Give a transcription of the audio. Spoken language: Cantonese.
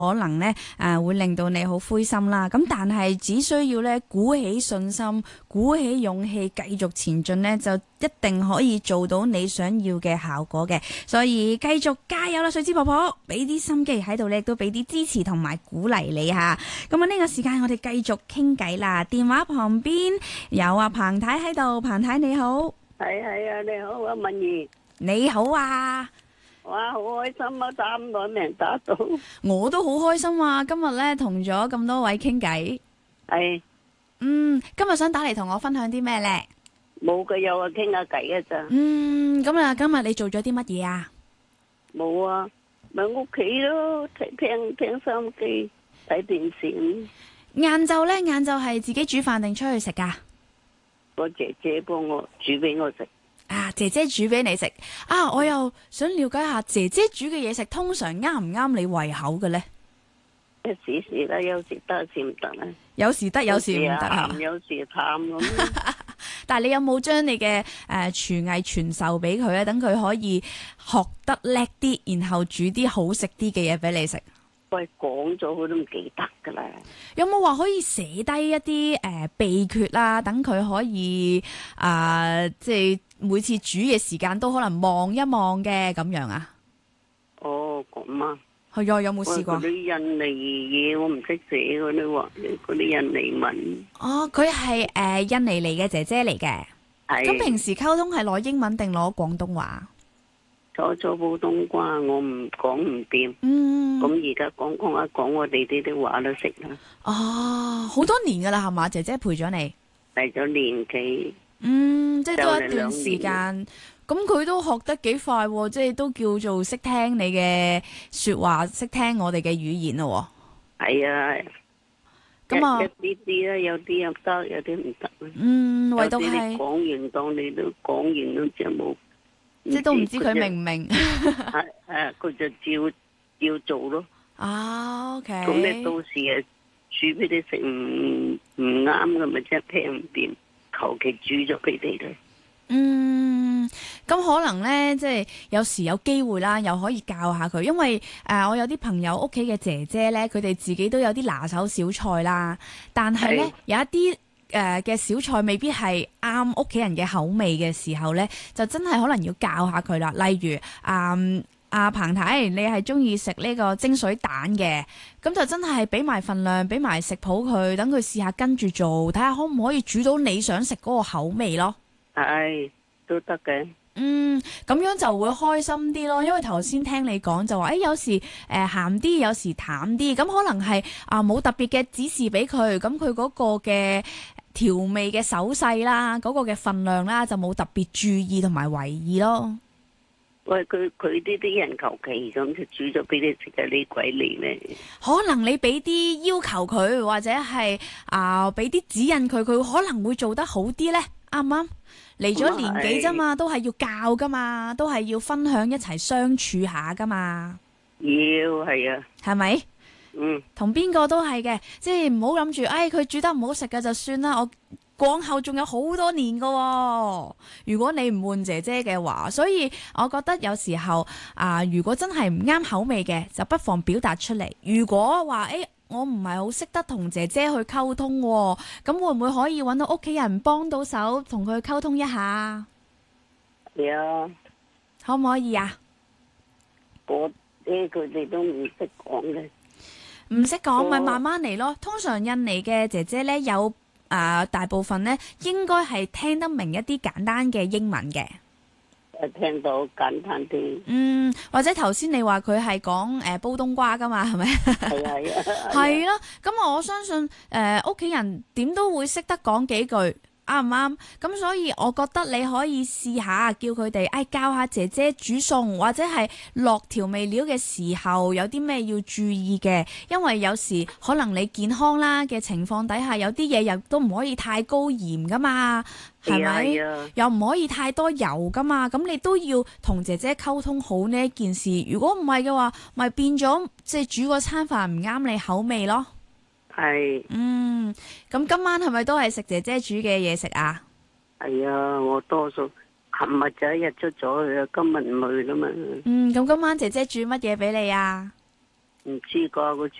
可能咧會令到你好灰心啦。咁但係只需要咧鼓起信心、鼓起勇氣，繼續前進咧，就一定可以做到你想要嘅效果嘅。所以繼續加油啦，瑞芝婆婆，俾啲心機喺度咧，亦都俾啲支持同埋鼓勵你吓。咁啊，呢個時間我哋繼續傾偈啦。電話旁邊有阿彭太喺度，彭太你好。 係啊，你好啊，文儀。 你好啊。 哇，好開心啊，打唔到命打到。 我都好開心啊！今日咧同咗咁多位傾偈。 係。 今日想打嚟同我分享啲咩咧？ 冇嘅，有啊，傾下偈嘅咋。 咁啊，今日你做咗啲乜嘢啊？ 冇啊，咪屋企咯，聽收音機，睇電視。 晏晝係自己煮飯定出去食噶？ 我姐姐幫我煮俾我食。 啊，姐姐煮俾你食啊！我又想了解下姐姐煮嘅嘢食，通常啱唔啱你胃口嘅咧？ 一時時啦，有時得，有時唔得啦。 有時得，有時唔得啊！ 有時淡咁。 但係你有冇將你嘅廚藝傳授俾佢咧？等佢可以學得叻啲，然後煮啲好食啲嘅嘢俾你食。 喂，講咗佢都唔記得噶啦。 有冇話可以寫低一啲秘訣啦？等佢可以即係每次煮嘅時間都可能望一望嘅咁樣啊？ 哦，咁啊。 係啊，有冇試過？ 嗰啲印尼嘢我唔識寫嗰啲喎，嗰啲印尼文。 哦，佢係印尼嚟嘅姐姐嚟嘅。 係。 咁平時溝通係攞英文定攞廣東話？ 初普通話我唔講唔掂。咁而家講我哋呢啲話都識啦。 哦，好多年噶啦係嘛？姐姐陪咗你。 嚟咗年幾。 即係都一段時間。咁佢都學得幾快喎，即係都叫做識聽你嘅說話，識聽我哋嘅語言咯。 係啊。 咁啊。 一啲啲啦，有啲又得，有啲唔得。 唯獨係講完當你都講完都就冇。 即係都唔知佢明唔明。 係佢就照做咯。 OK。 咁你到時啊煮俾你食唔啱嘅咪即係聽唔掂，求其煮咗俾你啦。 咁可能呢，即係有時有機會啦，又可以教下佢，因為我有啲朋友屋企嘅姐姐呢，佢哋自己都有啲拿手小菜啦，但係呢，有一啲嘅小菜未必係啱屋企人嘅口味嘅時候呢，就真係可能要教下佢啦。例如阿彭太，你係中意食呢個蒸水蛋嘅，咁就真係俾埋份量，俾埋食譜佢，等佢試下跟住做，睇下可唔可以煮到你想食嗰個口味咯。 係，都得嘅。 咁樣就會開心啲咯，因為頭先聽你講就話，有時鹹啲，有時淡啲，咁可能係冇特別嘅指示俾佢，咁佢嗰個嘅調味嘅手勢啦，嗰個嘅份量啦，就冇特別注意同埋為意咯。 喂，佢呢啲人求其咁就煮咗俾你食嘅，呢鬼嚟咩？ 可能你俾啲要求佢，或者係俾啲指引佢，佢可能會做得好啲呢。啱唔啱？嚟咗年紀啫嘛，都係要教噶嘛，都係要分享一齊相處下噶嘛。 係啊。 係咪？同邊個都係嘅，即係唔好諗住，佢煮得唔好食嘅就算啦。我往後仲有好多年噶喎，如果你唔換姐姐嘅話，所以我覺得有時候如果真係唔啱口味嘅，就不妨表達出嚟。如果話我唔係好識得同姐姐去溝通喎，咁會唔會可以揾到屋企人幫到手，同佢溝通一下？ 係啊。 可唔可以啊？ 佢哋都唔識講嘅。 唔識講咪慢慢嚟咯。通常印尼嘅姐姐呢，有大部分呢應該係聽得明一啲簡單嘅英文嘅。 聽到簡單啲。 或者頭先你話佢係講煲冬瓜噶嘛，係咪？ 係啊。 係咯，咁我相信屋企人點都會識得講幾句，啱唔啱？咁所以我覺得你可以試下叫佢哋教下姐姐煮餸，或者係落調味料嘅時候有啲咩要注意嘅，因為有時可能你健康啦嘅情況底下，有啲嘢又都唔可以太高鹽噶嘛。係咪？又唔可以太多油噶嘛？咁你都要同姐姐溝通好呢一件事。如果唔係嘅話，咪變咗即係煮嗰餐飯唔啱你口味咯。 係。 咁今晚係咪都係食姐姐煮嘅嘢食啊？ 係啊，我多數琴日就一日出咗去啊，今日唔去啦嘛。 咁今晚姐姐煮乜嘢俾你啊？ 唔知㗎，